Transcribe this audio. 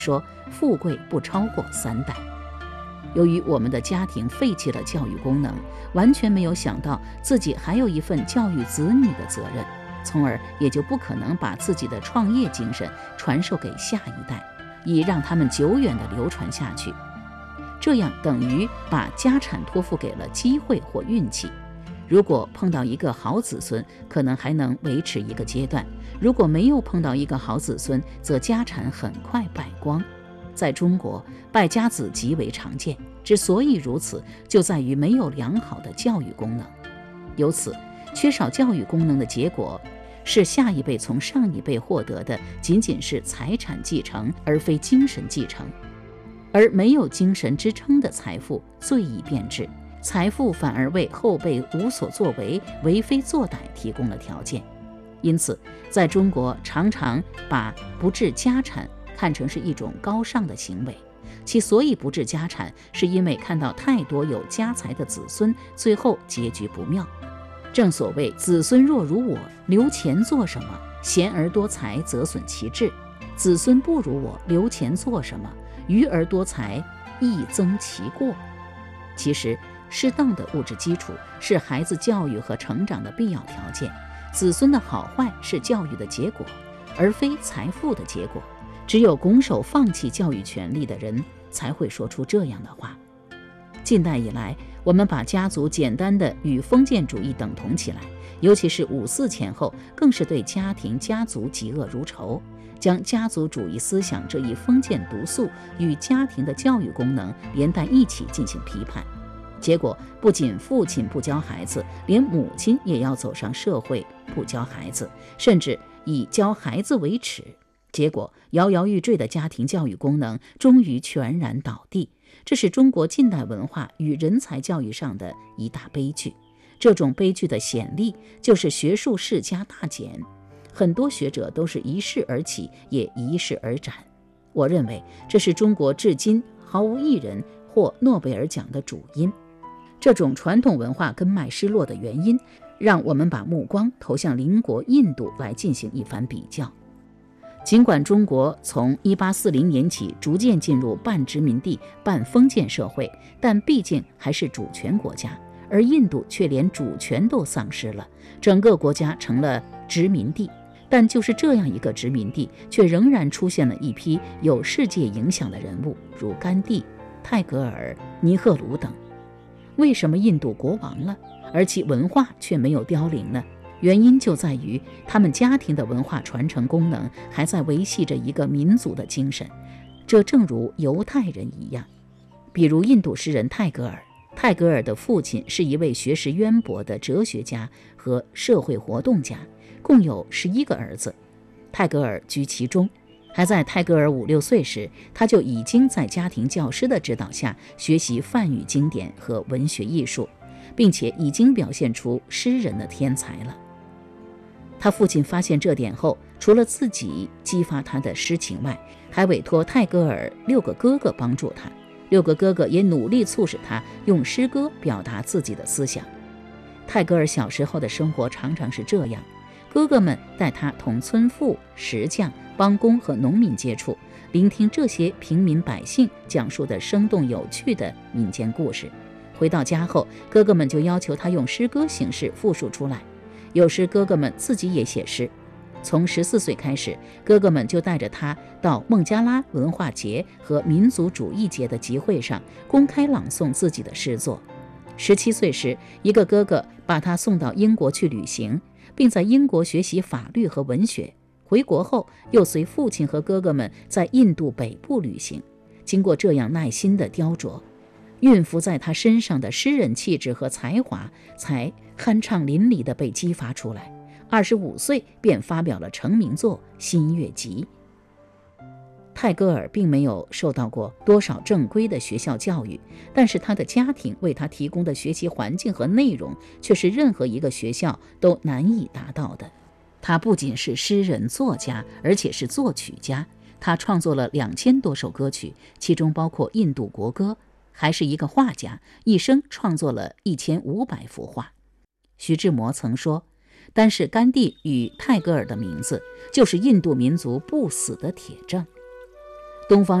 说富贵不超过3代。由于我们的家庭废弃了教育功能，完全没有想到自己还有一份教育子女的责任，从而也就不可能把自己的创业精神传授给下一代，以让他们久远地流传下去。这样等于把家产托付给了机会或运气。如果碰到一个好子孙，可能还能维持一个阶段；如果没有碰到一个好子孙，则家产很快败光。在中国，败家子极为常见，之所以如此，就在于没有良好的教育功能。由此，缺少教育功能的结果是下一辈从上一辈获得的仅仅是财产继承，而非精神继承。而没有精神支撑的财富最易变质，财富反而为后辈无所作为、为非作歹提供了条件。因此，在中国常常把不置家产看成是一种高尚的行为，其所以不置家产，是因为看到太多有家财的子孙最后结局不妙。正所谓子孙若如我，留钱做什么？贤而多财，则损其志。子孙不如我，留钱做什么？余而多财，亦增其过。其实，适当的物质基础是孩子教育和成长的必要条件，子孙的好坏是教育的结果，而非财富的结果。只有拱手放弃教育权利的人，才会说出这样的话。近代以来，我们把家族简单的与封建主义等同起来，尤其是5·4前后，更是对家庭家族嫉恶如仇，将家族主义思想这一封建毒素与家庭的教育功能连带一起进行批判。结果不仅父亲不教孩子，连母亲也要走上社会不教孩子，甚至以教孩子为耻。结果摇摇欲坠的家庭教育功能终于全然倒地，这是中国近代文化与人才教育上的一大悲剧。这种悲剧的显例就是学术世家大减，很多学者都是一世而起，也一世而斩。我认为这是中国至今毫无一人获诺贝尔奖的主因。这种传统文化根脉失落的原因，让我们把目光投向邻国印度来进行一番比较。尽管中国从1840年起逐渐进入半殖民地半封建社会，但毕竟还是主权国家，而印度却连主权都丧失了，整个国家成了殖民地。但就是这样一个殖民地，却仍然出现了一批有世界影响的人物，如甘地、泰戈尔、尼赫鲁等。为什么印度国亡了，而其文化却没有凋零呢？原因就在于他们家庭的文化传承功能还在维系着一个民族的精神，这正如犹太人一样。比如印度诗人泰戈尔，泰戈尔的父亲是一位学识渊博的哲学家和社会活动家，共有11个儿子，泰戈尔居其中。还在泰戈尔5、6岁时，他就已经在家庭教师的指导下学习梵语经典和文学艺术，并且已经表现出诗人的天才了。他父亲发现这点后，除了自己激发他的诗情外，还委托泰戈尔6个哥哥帮助他，6个哥哥也努力促使他用诗歌表达自己的思想。泰戈尔小时候的生活常常是这样，哥哥们带他同村妇、石匠、帮工和农民接触，聆听这些平民百姓讲述的生动有趣的民间故事。回到家后，哥哥们就要求他用诗歌形式复述出来，有时哥哥们自己也写诗。从14岁开始，哥哥们就带着他到孟加拉文化节和民族主义节的集会上公开朗诵自己的诗作。17岁时，一个哥哥把他送到英国去旅行，并在英国学习法律和文学。回国后，又随父亲和哥哥们在印度北部旅行。经过这样耐心的雕琢，蕴伏在他身上的诗人气质和才华才酣畅淋漓地被激发出来。25岁便发表了成名作《新月集》。泰戈尔并没有受到过多少正规的学校教育，但是他的家庭为他提供的学习环境和内容却是任何一个学校都难以达到的。他不仅是诗人作家，而且是作曲家，他创作了2000多首歌曲，其中包括印度国歌，还是一个画家，一生创作了1500幅画。徐志摩曾说，单是甘地与泰戈尔的名字，就是印度民族不死的铁证。 东方